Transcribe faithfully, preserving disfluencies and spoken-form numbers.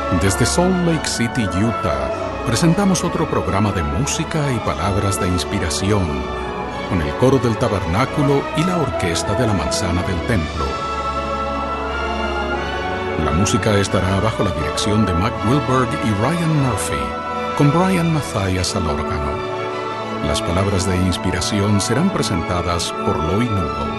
Desde Salt Lake City, Utah, presentamos otro programa de música y palabras de inspiración, con el coro del tabernáculo y la orquesta de la manzana del templo. La música estará bajo la dirección de Mac Wilberg y Ryan Murphy, con Brian Mathias al órgano. Las palabras de inspiración serán presentadas por Loy Newell.